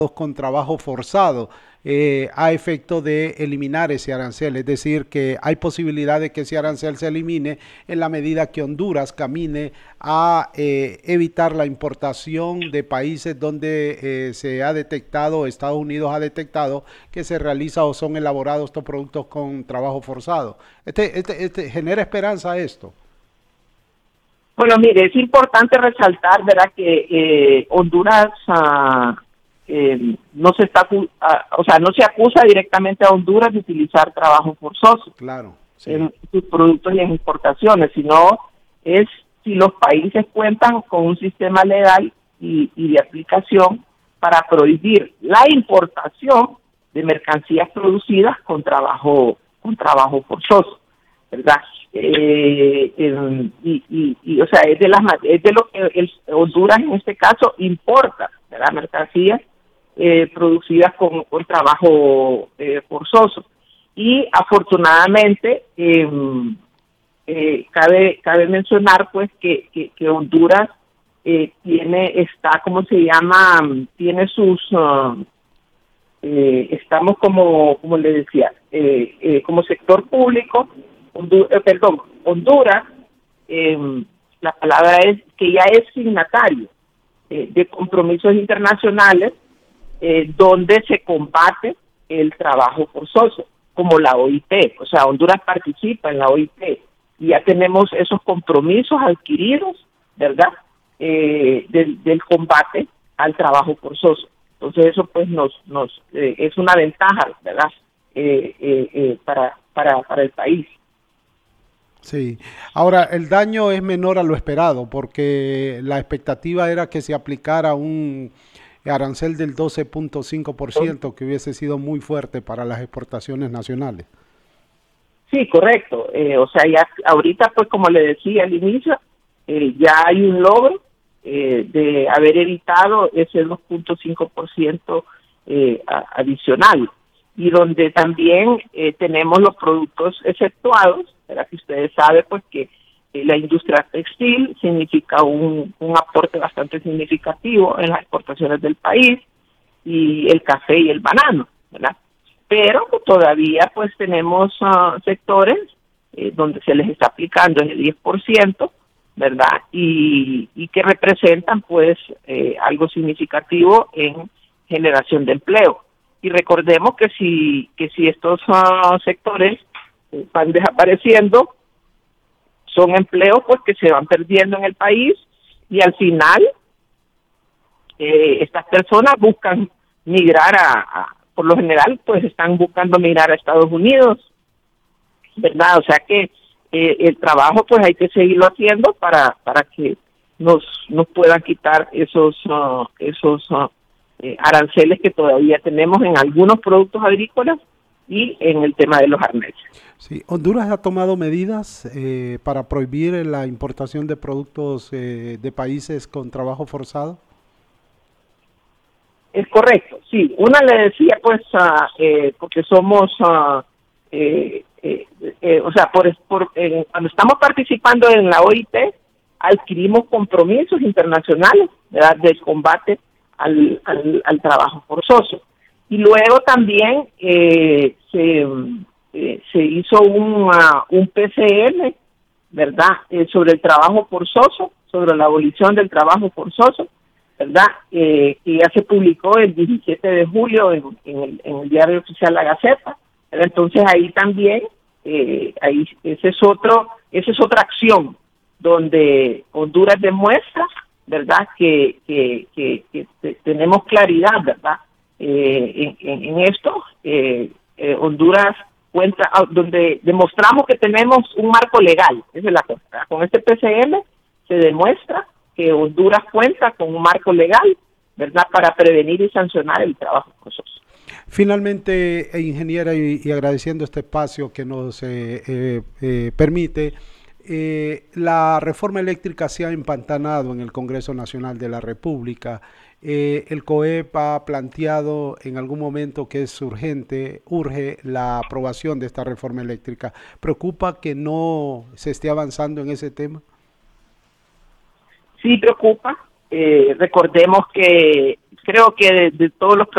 con trabajo forzado a efecto de eliminar ese arancel. Es decir, que hay posibilidad de que ese arancel se elimine en la medida que Honduras camine a evitar la importación de países donde se ha detectado, Estados Unidos ha detectado que se realiza o son elaborados estos productos con trabajo forzado. ¿Genera esperanza esto? Bueno, mire, es importante resaltar, ¿verdad?, que Honduras no se está, o sea, no se acusa directamente a Honduras de utilizar trabajo forzoso Claro, sí. en sus productos y en exportaciones, sino es si los países cuentan con un sistema legal y de aplicación para prohibir la importación de mercancías producidas con trabajo forzoso, ¿verdad? O sea, es de lo que Honduras en este caso importa, ¿verdad?, mercancías producidas con trabajo forzoso. Y afortunadamente cabe mencionar pues que Honduras ¿cómo se llama? Tiene estamos como le decía, como sector público, Honduras, la palabra es que ya es signatario de compromisos internacionales donde se combate el trabajo forzoso, como la OIT. O sea, Honduras participa en la OIT y ya tenemos esos compromisos adquiridos, ¿verdad?, del combate al trabajo forzoso. Entonces eso pues nos es una ventaja, ¿verdad?, para el país. Sí. Ahora, el daño es menor a lo esperado, porque la expectativa era que se aplicara un arancel del 12.5%, que hubiese sido muy fuerte para las exportaciones nacionales. Sí, correcto. O sea, ya ahorita, pues como le decía al inicio, ya hay un logro de haber evitado ese 2.5% adicional. Y donde también tenemos los productos exceptuados, ¿verdad? Que ustedes saben, pues que la industria textil significa un aporte bastante significativo en las exportaciones del país, y el café y el banano, ¿verdad? Pero todavía pues tenemos sectores donde se les está aplicando el 10%, ¿verdad? Y que representan pues algo significativo en generación de empleo. Y recordemos que si estos sectores van desapareciendo, son empleos pues que se van perdiendo en el país, y al final estas personas buscan migrar por lo general, pues están buscando migrar a Estados Unidos, ¿verdad? O sea que el trabajo pues hay que seguirlo haciendo para que nos puedan quitar esos aranceles que todavía tenemos en algunos productos agrícolas y en el tema de los arneses. Sí, Honduras ha tomado medidas para prohibir la importación de productos de países con trabajo forzado. Es correcto, sí. Una le decía, pues, porque somos, o sea, cuando estamos participando en la OIT, adquirimos compromisos internacionales, ¿verdad?, del combate al trabajo forzoso. Y luego también se hizo un PCM, ¿verdad?, sobre el trabajo forzoso, sobre la abolición del trabajo forzoso, ¿verdad?, que ya se publicó el 17 de julio en el diario oficial La Gaceta. ¿Verdad? Entonces ahí también, esa es otra acción donde Honduras demuestra, ¿verdad?, que tenemos claridad, ¿verdad?, en esto. Honduras cuenta, donde demostramos que tenemos un marco legal, esa es la cosa, ¿verdad? Con este PCM se demuestra que Honduras cuenta con un marco legal, ¿verdad?, para prevenir y sancionar el trabajo forzoso. Finalmente, ingeniera, y agradeciendo este espacio que nos permite, la reforma eléctrica se ha empantanado en el Congreso Nacional de la República. El COEP ha planteado en algún momento que es urge la aprobación de esta reforma eléctrica. ¿Preocupa que no se esté avanzando en ese tema? Sí preocupa. Recordemos que creo que de todos los